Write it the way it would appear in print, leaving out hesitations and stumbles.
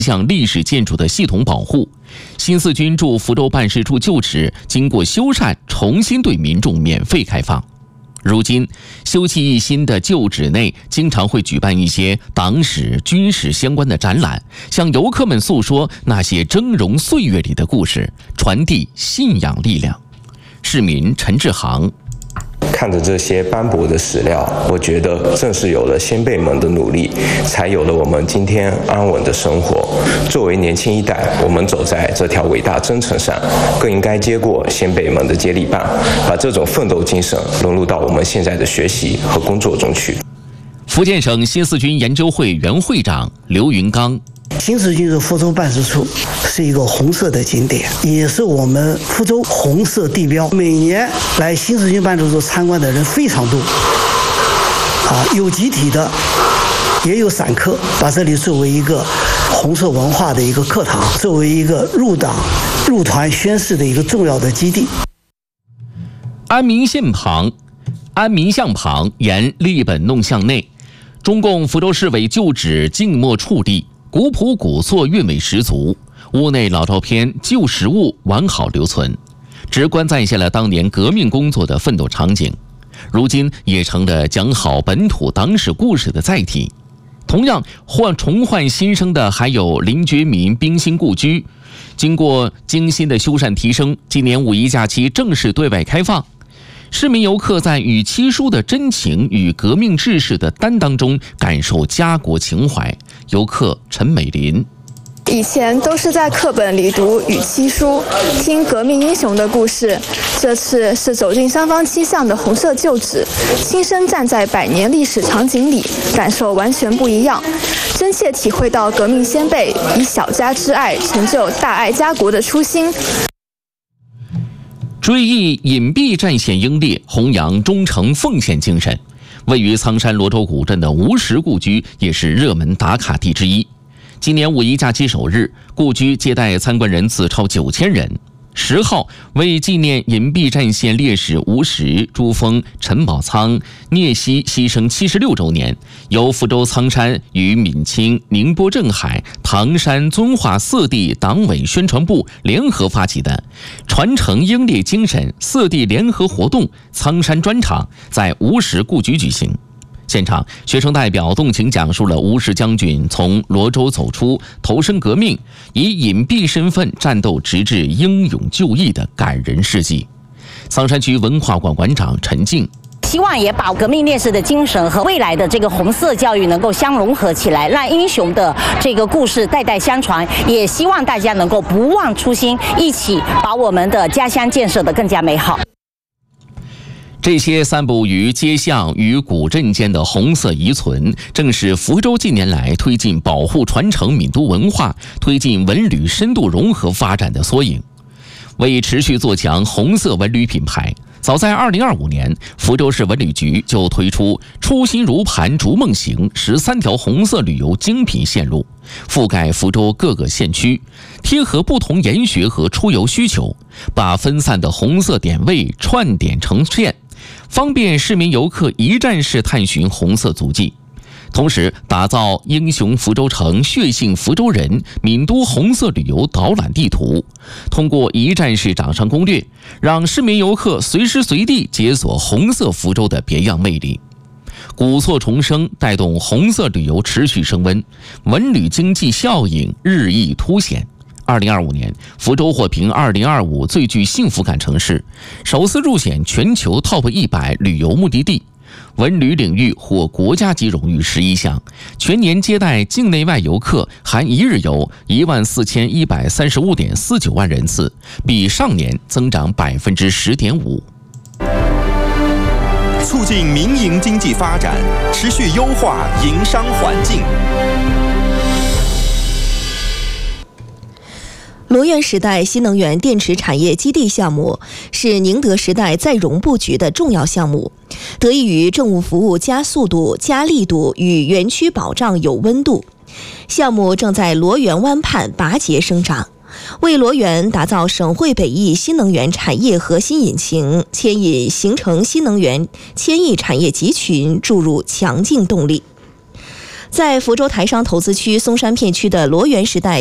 项历史建筑的系统保护。新四军驻福州办事处旧址经过修缮，重新对民众免费开放。如今，修葺一新的旧址内经常会举办一些党史、军史相关的展览，向游客们诉说那些峥嵘岁月里的故事，传递信仰力量。市民陈志航。 看着这些斑驳的史料，我觉得正是有了先辈们的努力，才有了我们今天安稳的生活。作为年轻一代，我们走在这条伟大征程上，更应该接过先辈们的接力棒，把这种奋斗精神融入到我们现在的学习和工作中去。 福建省新四军研究会原会长刘云刚。 新四军的福州办事处是一个红色的景点，也是我们福州红色地标。每年来新四军办事处参观的人非常多，有集体的，也有散客，把这里作为一个红色文化的一个课堂，作为一个入党入团宣誓的一个重要的基地。 安民巷旁沿立本弄巷内，中共福州市委旧址静默矗立，古朴古色，韵味十足。屋内老照片、旧实物完好留存，直观再现了当年革命工作的奋斗场景，如今也成了讲好本土党史故事的载体。同样重焕新生的还有林觉民冰心故居，经过精心的修缮提升，今年五一假期正式对外开放。市民游客在与七叔的真情与革命志士的担当中感受家国情怀。游客陈美林： 以前都是在课本里读与七书，听革命英雄的故事，这次是走进三坊七巷的红色旧址，亲身站在100年历史场景里，感受完全不一样，真切体会到革命先辈以小家之爱成就大爱家国的初心。 追忆隐蔽战线英烈，弘扬忠诚奉献精神。位于苍山罗州古镇的吴石故居也是热门打卡地之一。今年五一假期首日，故居接待参观人次超9000人。10号，为纪念隐蔽战线烈士吴石、朱峰、陈宝仓、聂曦牺牲76周年，由福州苍山与闽清、宁波镇海、唐山遵化4地党委宣传部联合发起的传承英烈精神4地联合活动苍山专场在吴石故居举行。现场，学生代表动情讲述了吴石将军从罗州走出，投身革命，以隐蔽身份战斗直至英勇就义的感人事迹。苍山区文化馆馆长陈静： 希望也把革命烈士的精神和未来的这个红色教育能够相融合起来，让英雄的这个故事代代相传。也希望大家能够不忘初心，一起把我们的家乡建设得更加美好。 这些散布于街巷与古镇间的红色遗存，正是福州近年来推进保护传承闽都文化、推进文旅深度融合发展的缩影。为持续做强红色文旅品牌，早在2025年，福州市文旅局就推出初心如磐逐梦行13条红色旅游精品线路，覆盖福州各个县区，贴合不同研学和出游需求，把分散的红色点位串点成线，方便市民游客一站式探寻红色足迹。同时打造英雄福州城、血性福州人闽都红色旅游导览地图，通过一站式掌上攻略，让市民游客随时随地解锁红色福州的别样魅力。古厝重生，带动红色旅游持续升温，文旅经济效应日益凸显。2025年，福州获评2025最具幸福感城市，首次入选全球 TOP 100旅游目的地。文旅领域获国家级荣誉11项，全年接待境内外游客含一日游14135.49万人次，比上年增长10.5%。 促进民营经济发展，持续优化营商环境。 罗源时代新能源电池产业基地项目是宁德时代再融布局的重要项目，得益于政务服务加速度、加力度与园区保障有温度，项目正在罗源湾畔拔节生长，为罗源打造省会北翼新能源产业核心引擎，牵引形成新能源千亿产业集群注入强劲动力。 在福州台商投资区松山片区的罗源时代